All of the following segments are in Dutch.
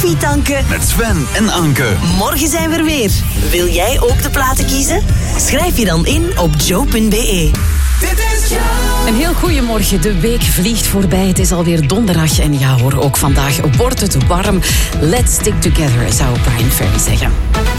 koffietanken met Sven en Anke. Morgen zijn we er weer. Wil jij ook de platen kiezen? Schrijf je dan in op joe.be. Een heel goeiemorgen. De week vliegt voorbij. Het is alweer donderdag. En ja hoor, ook vandaag wordt het warm. Let's stick together, zou Brian Ferry zeggen.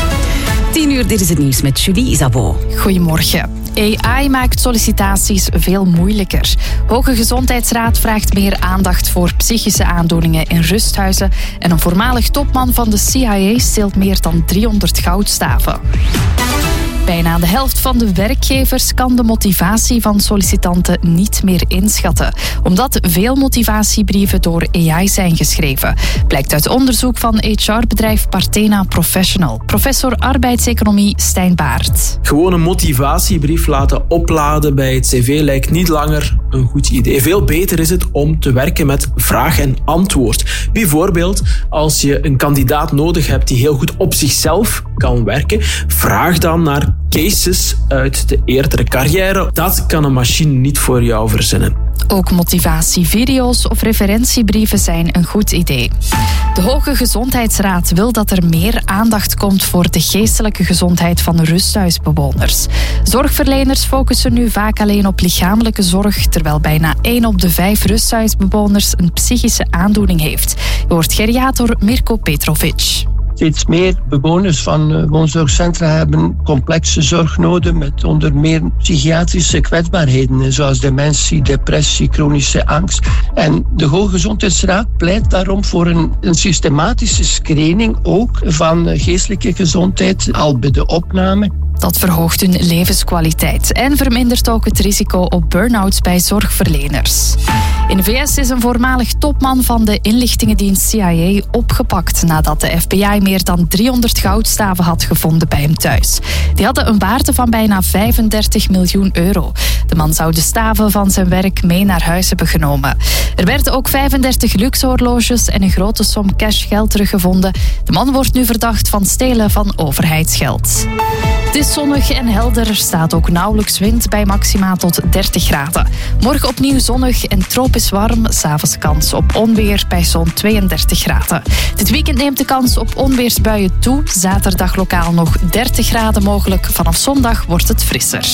10 uur, dit is het nieuws met Julie Isabeau. Goedemorgen. AI maakt sollicitaties veel moeilijker. Hoge Gezondheidsraad vraagt meer aandacht voor psychische aandoeningen in rusthuizen. En een voormalig topman van de CIA steelt meer dan 300 goudstaven. Bijna de helft van de werkgevers kan de motivatie van sollicitanten niet meer inschatten, omdat veel motivatiebrieven door AI zijn geschreven. Blijkt uit onderzoek van HR-bedrijf Partena Professional. Professor arbeidseconomie Stijn Baert. Gewoon een motivatiebrief laten opladen bij het cv lijkt niet langer een goed idee. Veel beter is het om te werken met vraag en antwoord. Bijvoorbeeld, als je een kandidaat nodig hebt die heel goed op zichzelf kan werken, vraag dan naar cases uit de eerdere carrière. Dat kan een machine niet voor jou verzinnen. Ook motivatievideo's of referentiebrieven zijn een goed idee. De Hoge Gezondheidsraad wil dat er meer aandacht komt voor de geestelijke gezondheid van rusthuisbewoners. Zorgverleners focussen nu vaak alleen op lichamelijke zorg, terwijl bijna 1 op de 5 rusthuisbewoners een psychische aandoening heeft. Je hoort geriator Mirko Petrovic. Steeds meer bewoners van woonzorgcentra hebben complexe zorgnoden met onder meer psychiatrische kwetsbaarheden, zoals dementie, depressie, chronische angst. En de Hoge Gezondheidsraad pleit daarom voor een systematische screening ook van geestelijke gezondheid al bij de opname. Dat verhoogt hun levenskwaliteit en vermindert ook het risico op burn-outs bij zorgverleners. In de VS is een voormalig topman van de inlichtingendienst CIA opgepakt nadat de FBI meer dan 300 goudstaven had gevonden bij hem thuis. Die hadden een waarde van bijna 35 miljoen euro. De man zou de staven van zijn werk mee naar huis hebben genomen. Er werden ook 35 luxe horloges en een grote som cashgeld teruggevonden. De man wordt nu verdacht van stelen van overheidsgeld. Het is zonnig en helder. Er staat ook nauwelijks wind bij maxima tot 30 graden. Morgen opnieuw zonnig en tropisch warm. 's Avonds kans op onweer bij zo'n 32 graden. Dit weekend neemt de kans op onweersbuien toe. Zaterdag lokaal nog 30 graden mogelijk. Vanaf zondag wordt het frisser.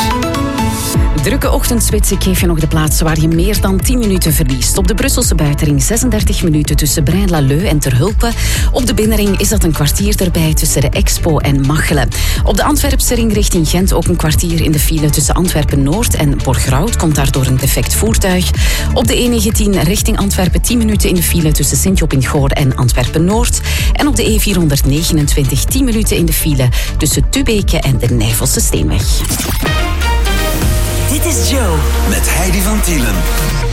Drukke ochtendspits. Ik geef je nog de plaatsen waar je meer dan 10 minuten verliest. Op de Brusselse buitenring 36 minuten tussen Braine-l'Alleud en Terhulpe. Op de binnenring is dat een kwartier erbij tussen de Expo en Machelen. Op de Antwerpse ring richting Gent ook een kwartier in de file tussen Antwerpen-Noord en Borgerhout. Komt daardoor een defect voertuig. Op de E19 richting Antwerpen 10 minuten in de file tussen Sint-Job-in-Goor en Antwerpen-Noord. En op de E429 10 minuten in de file tussen Tubeke en de Nijvelse Steenweg. Dit is Joe. Met Heidi van Tielen.